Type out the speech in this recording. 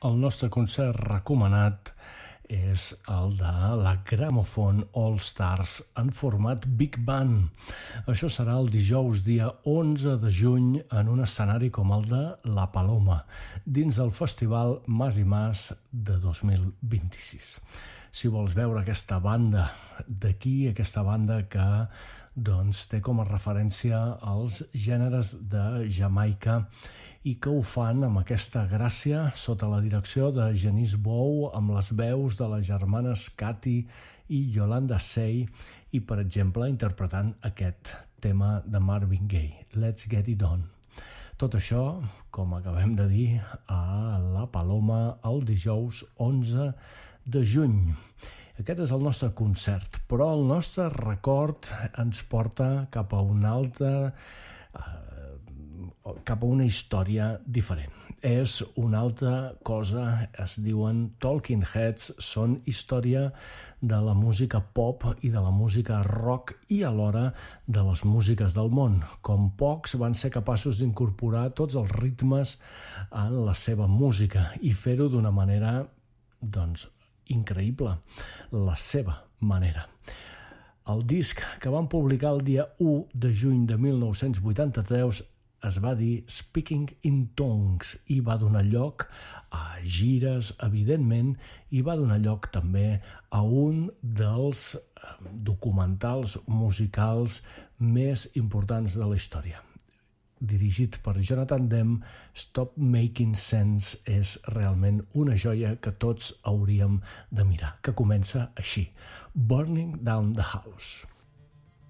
el nostre concert recomanat és el de la Gramophone All Stars en format Big Band. Això serà el dijous dia 11 de juny en un escenari com el de La Paloma, dins del Festival Mas i Mas de 2026. Si vols veure aquesta banda d'aquí, aquesta banda que té com a referència els gèneres de Jamaica i que ho fan amb aquesta gràcia sota la direcció de Janice Bow, amb les veus de les germanes Cathy i Yolanda Say i, per exemple, interpretant aquest tema de Marvin Gaye, Let's Get It On. Tot això, com acabem de dir, a La Paloma el dijous 11 de juny. Aquest és el nostre concert, però el nostre record ens porta cap a una història diferent. És una altra cosa, es diuen Talking Heads, són història de la música pop i de la música rock i alhora de les músiques del món. Com pocs van ser capaços d'incorporar tots els ritmes en la seva música i fer-ho d'una manera, increïble, la seva manera. El disc que van publicar el dia 1 de juny de 1983 es va dir Speaking in Tongues i va donar lloc a gires, evidentment, i va donar lloc també a un dels documentals musicals més importants de la història. Dirigit per Jonathan Demme, Stop Making Sense és realment una joia que tots hauríem de mirar, que comença així: Burning Down the House.